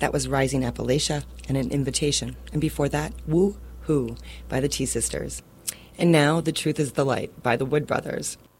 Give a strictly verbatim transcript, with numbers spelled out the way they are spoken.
That was Rising Appalachia and An Invitation. And before that, Woo Hoo by the Tea Sisters. And now, The Truth is the Light by the Wood Brothers.